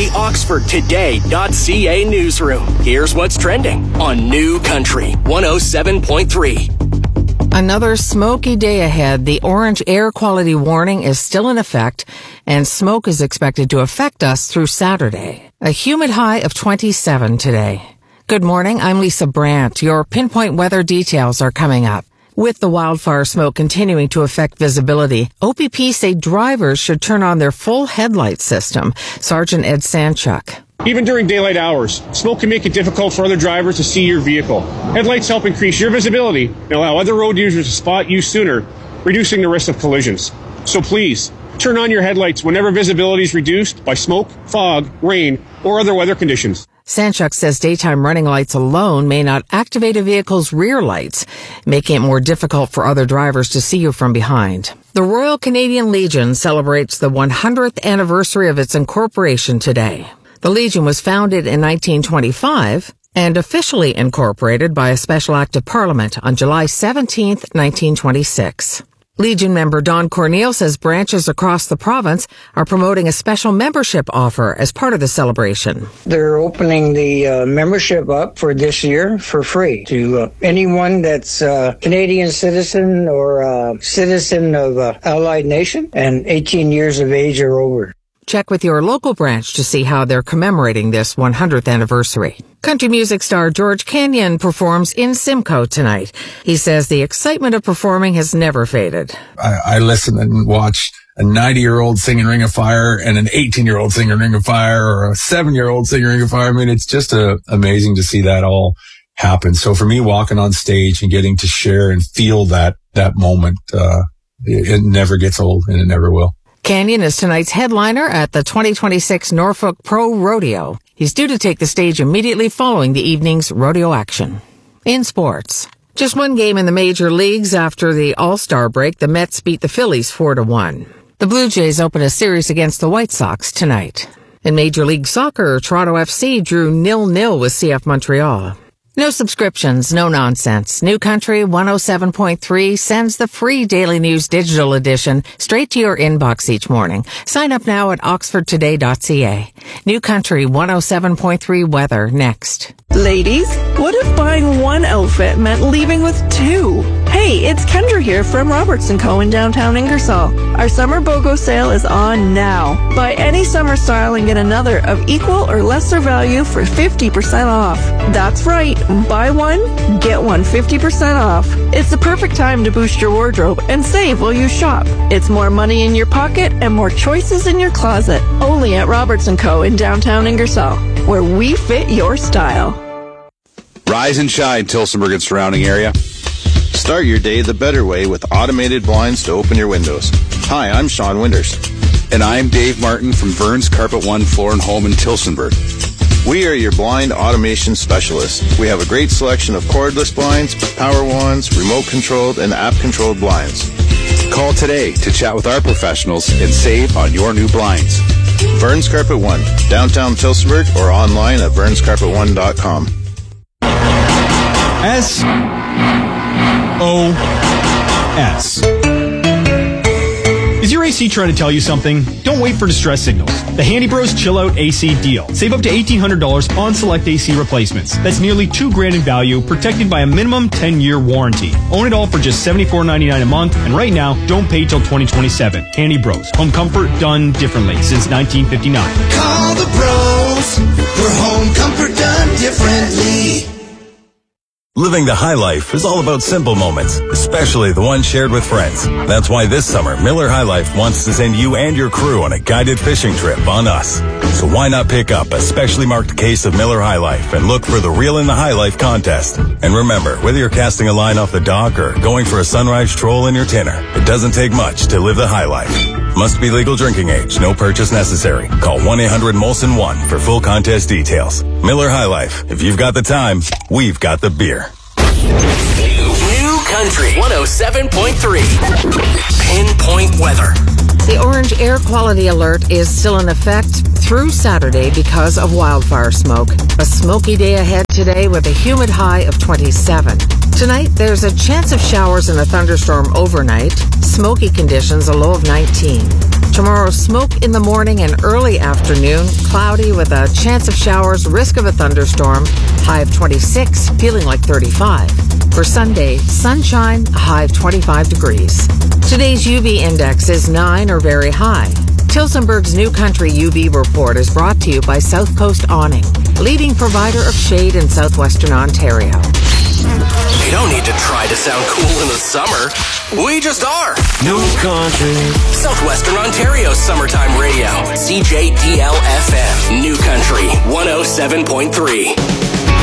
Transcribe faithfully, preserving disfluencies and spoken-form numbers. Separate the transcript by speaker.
Speaker 1: the Oxford Today dot C A newsroom. Here's what's trending on New Country one oh seven point three.
Speaker 2: Another smoky day ahead. The orange air quality warning is still in effect, and smoke is expected to affect us through Saturday. A humid high of twenty-seven today. Good morning, I'm Lisa Brandt. Your pinpoint weather details are coming up. With the wildfire smoke continuing to affect visibility, O P P say drivers should turn on their full headlight system. Sergeant Ed Sanchuk.
Speaker 3: Even during daylight hours, smoke can make it difficult for other drivers to see your vehicle. Headlights help increase your visibility and allow other road users to spot you sooner, reducing the risk of collisions. So please, turn on your headlights whenever visibility is reduced by smoke, fog, rain, or other weather conditions.
Speaker 2: Sanchuk says daytime running lights alone may not activate a vehicle's rear lights, making it more difficult for other drivers to see you from behind. The Royal Canadian Legion celebrates the one hundredth anniversary of its incorporation today. The Legion was founded in nineteen twenty-five and officially incorporated by a special act of Parliament on July seventeenth, nineteen twenty-six. Legion member Don Cornell says branches across the province are promoting a special membership offer as part of the celebration.
Speaker 4: They're opening the uh, membership up for this year for free to uh, anyone that's a Canadian citizen or a citizen of an allied nation and eighteen years of age or over.
Speaker 2: Check with your local branch to see how they're commemorating this one hundredth anniversary. Country music star George Canyon performs in Simcoe tonight. He says the excitement of performing has never faded.
Speaker 5: I, I listen and watch a ninety-year-old singing Ring of Fire and an eighteen-year-old singing Ring of Fire or a seven-year-old singing Ring of Fire. I mean, it's just uh, amazing to see that all happen. So for me, walking on stage and getting to share and feel that that moment, uh, it, it never gets old, and it never will.
Speaker 2: Canyon is tonight's headliner at the twenty twenty-six Norfolk Pro Rodeo. He's due to take the stage immediately following the evening's rodeo action. In sports, just one game in the major leagues after the All-Star break, the Mets beat the Phillies four to one. The Blue Jays open a series against the White Sox tonight. In Major League Soccer, Toronto F C drew nil nil with C F Montreal. No subscriptions, no nonsense. New Country one oh seven point three sends the free Daily News digital edition straight to your inbox each morning. Sign up now at oxford today dot c a. New Country one oh seven point three weather next.
Speaker 6: Ladies, what if buying one outfit meant leaving with two? Hey, it's Kendra here from Roberts and Co. in downtown Ingersoll. Our summer BOGO sale is on now. Buy any summer style and get another of equal or lesser value for fifty percent off. That's right. Buy one, get one fifty percent off. It's the perfect time to boost your wardrobe and save while you shop. It's more money in your pocket and more choices in your closet. Only at Roberts and Co. in downtown Ingersoll, where we fit your style.
Speaker 7: Rise and shine, Tillsonburg and surrounding area. Start your day the better way with automated blinds to open your windows. Hi, I'm Sean Winters. And I'm Dave Martin from Vern's Carpet One Floor and Home in Tillsonburg. We are your blind automation specialists. We have a great selection of cordless blinds, power wands, remote-controlled, and app-controlled blinds. Call today to chat with our professionals and save on your new blinds. Vern's Carpet One, downtown Tillsonburg, or online at verns carpet one dot com.
Speaker 8: S O S. Is your A C trying to tell you something? Don't wait for distress signals. The Handy Bros Chill Out A C deal. Save up to eighteen hundred dollars on select A C replacements. That's nearly two grand in value, protected by a minimum ten-year warranty. Own it all for just seventy-four ninety-nine a month, and right now, don't pay till twenty twenty-seven. Handy Bros. Home comfort done differently since nineteen fifty-nine.
Speaker 9: Call the Bros for home comfort done differently.
Speaker 10: Living the high life is all about simple moments, especially the ones shared with friends. That's why this summer, Miller High Life wants to send you and your crew on a guided fishing trip on us. So why not pick up a specially marked case of Miller High Life and look for the Reel in the High Life contest. And remember, whether you're casting a line off the dock or going for a sunrise troll in your tinner, it doesn't take much to live the high life. Must be legal drinking age. No purchase necessary. Call one eight hundred Molson one for full contest details. Miller High Life. If you've got the time, we've got the beer.
Speaker 1: New Country one oh seven point three. Pinpoint weather.
Speaker 2: The orange air quality alert is still in effect through Saturday because of wildfire smoke. A smoky day ahead today with a humid high of twenty-seven. Tonight, there's a chance of showers and a thunderstorm overnight. smoky conditions, a low of nineteen. Tomorrow, smoke in the morning and early afternoon, cloudy with a chance of showers, risk of a thunderstorm, high of twenty-six, feeling like thirty-five. For Sunday, sunshine, a high of twenty-five degrees. Today's U V index is nine or very high. Tilsonburg's New Country U V report is brought to you by South Coast Awning, leading provider of shade in southwestern Ontario.
Speaker 1: You don't need to try to sound cool in the summer. We just are.
Speaker 9: New Country.
Speaker 1: Southwestern Ontario's summertime radio. C J D L F M. New Country one oh seven point three.